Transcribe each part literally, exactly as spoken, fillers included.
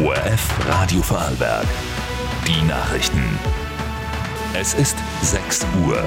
O R F Radio Vorarlberg. Die Nachrichten. Es ist sechs Uhr.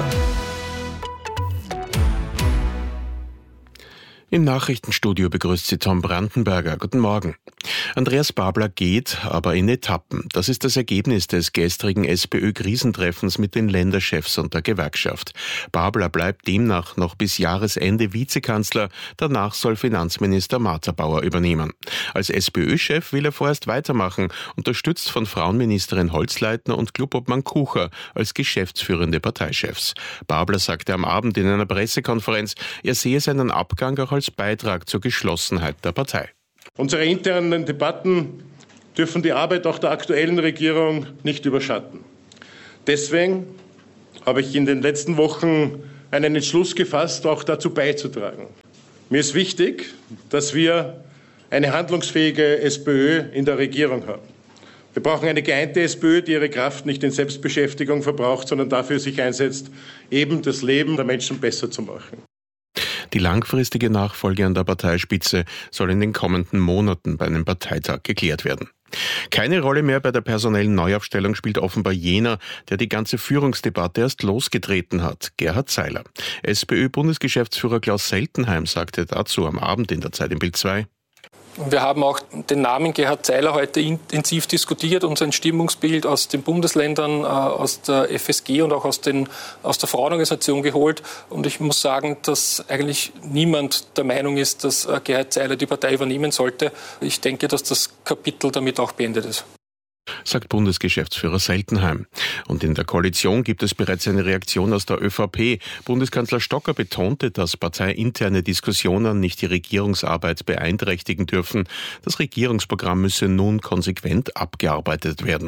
Im Nachrichtenstudio begrüßt Sie Tom Brandenberger. Guten Morgen. Andreas Babler geht, aber in Etappen. Das ist das Ergebnis des gestrigen SPÖ-Krisentreffens mit den Länderchefs und der Gewerkschaft. Babler bleibt demnach noch bis Jahresende Vizekanzler. Danach soll Finanzminister Martha-Bauer übernehmen. Als SPÖ-Chef will er vorerst weitermachen, unterstützt von Frauenministerin Holzleitner und Clubobmann Kucher als geschäftsführende Parteichefs. Babler sagte am Abend in einer Pressekonferenz, er sehe seinen Abgang auch als Beitrag zur Geschlossenheit der Partei. Unsere internen Debatten dürfen die Arbeit auch der aktuellen Regierung nicht überschatten. Deswegen habe ich in den letzten Wochen einen Entschluss gefasst, auch dazu beizutragen. Mir ist wichtig, dass wir eine handlungsfähige SPÖ in der Regierung haben. Wir brauchen eine geeinte SPÖ, die ihre Kraft nicht in Selbstbeschäftigung verbraucht, sondern dafür sich einsetzt, eben das Leben der Menschen besser zu machen. Die langfristige Nachfolge an der Parteispitze soll in den kommenden Monaten bei einem Parteitag geklärt werden. Keine Rolle mehr bei der personellen Neuaufstellung spielt offenbar jener, der die ganze Führungsdebatte erst losgetreten hat, Gerhard Zeiler. SPÖ-Bundesgeschäftsführer Klaus Seltenheim sagte dazu am Abend in der Zeit im Bild zwei. Wir haben auch den Namen Gerhard Zeiler heute intensiv diskutiert und sein Stimmungsbild aus den Bundesländern, aus der F S G und auch aus, den, aus der Frauenorganisation geholt. Und ich muss sagen, dass eigentlich niemand der Meinung ist, dass Gerhard Zeiler die Partei übernehmen sollte. Ich denke, dass das Kapitel damit auch beendet ist. Sagt Bundesgeschäftsführer Seltenheim. Und in der Koalition gibt es bereits eine Reaktion aus der ÖVP. Bundeskanzler Stocker betonte, dass parteiinterne Diskussionen nicht die Regierungsarbeit beeinträchtigen dürfen. Das Regierungsprogramm müsse nun konsequent abgearbeitet werden.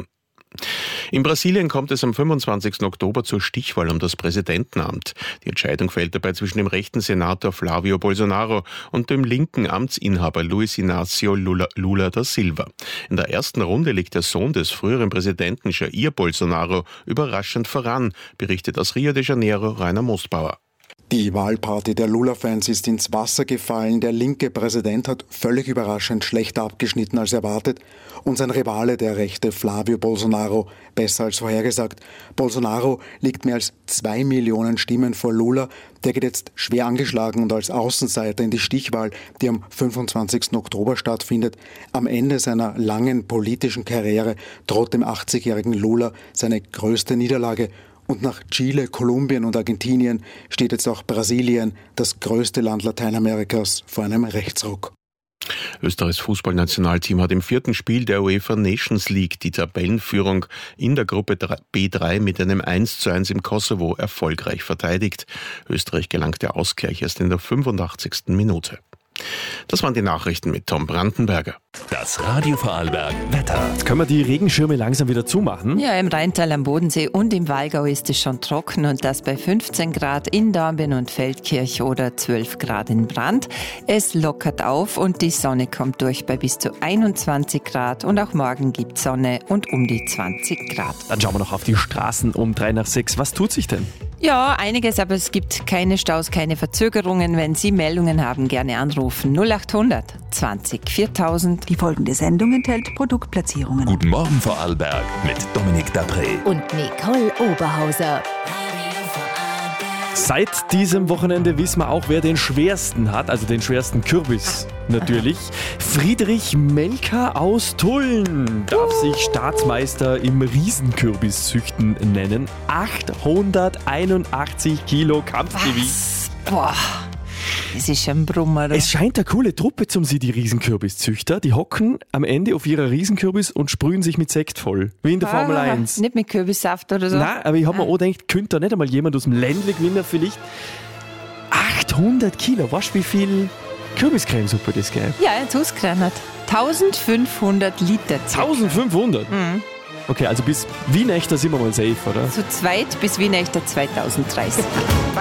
In Brasilien kommt es am fünfundzwanzigsten Oktober zur Stichwahl um das Präsidentenamt. Die Entscheidung fällt dabei zwischen dem rechten Senator Flávio Bolsonaro und dem linken Amtsinhaber Luiz Inácio Lula, Lula da Silva. In der ersten Runde liegt der Sohn des früheren Präsidenten Jair Bolsonaro überraschend voran, berichtet aus Rio de Janeiro Rainer Mostbauer. Die Wahlparty der Lula-Fans ist ins Wasser gefallen. Der linke Präsident hat völlig überraschend schlechter abgeschnitten als erwartet und sein Rivale, der rechte Flávio Bolsonaro, besser als vorhergesagt. Bolsonaro liegt mehr als zwei Millionen Stimmen vor Lula. Der geht jetzt schwer angeschlagen und als Außenseiter in die Stichwahl, die am fünfundzwanzigsten Oktober stattfindet. Am Ende seiner langen politischen Karriere droht dem achtzigjährigen Lula seine größte Niederlage. Und nach Chile, Kolumbien und Argentinien steht jetzt auch Brasilien, das größte Land Lateinamerikas, vor einem Rechtsruck. Österreichs Fußballnationalteam hat im vierten Spiel der UEFA Nations League die Tabellenführung in der Gruppe B drei mit einem eins zu eins im Kosovo erfolgreich verteidigt. Österreich gelangt der Ausgleich erst in der fünfundachtzigsten Minute. Das waren die Nachrichten mit Tom Brandenberger. Das Radio Vorarlberg Wetter. Jetzt können wir die Regenschirme langsam wieder zumachen. Ja, im Rheintal am Bodensee und im Walgau ist es schon trocken und das bei fünfzehn Grad in Dornbirn und Feldkirch oder zwölf Grad in Brand. Es lockert auf und die Sonne kommt durch bei bis zu einundzwanzig Grad und auch morgen gibt Sonne und um die zwanzig Grad. Dann schauen wir noch auf die Straßen um drei nach sechs. Was tut sich denn? Ja, einiges, aber es gibt keine Staus, keine Verzögerungen. Wenn Sie Meldungen haben, gerne anrufen. null achthundert zwanzig viertausend. Die folgende Sendung enthält Produktplatzierungen. Guten Morgen Vorarlberg mit Dominik Dapré und Nicole Oberhauser. Seit diesem Wochenende wissen wir auch, wer den schwersten hat, also den schwersten Kürbis natürlich. Friedrich Melker aus Tulln darf sich Staatsmeister im Riesenkürbiszüchten nennen. achthunderteinundachtzig Kilo Kampfgewicht. Boah, das ist ein Brummer. Es scheint eine coole Truppe zum sie, die Riesenkürbiszüchter. Die hocken am Ende auf ihrer Riesenkürbis und sprühen sich mit Sekt voll. Wie in der Formel Ah, eins. Nicht mit Kürbissaft oder so? Nein, aber ich habe mir auch gedacht, könnte da nicht einmal jemand aus dem Ländle gewinnen vielleicht? achthundert Kilo, weißt du, wie viel Kürbiscremesuppe das gäbe? Ja, jetzt ausgerechnet. eintausendfünfhundert Liter. circa. eintausendfünfhundert? Mhm. Okay, also bis Wien-Echter sind wir mal safe, oder? Zu zweit bis Wien-Echter zweitausenddreißig.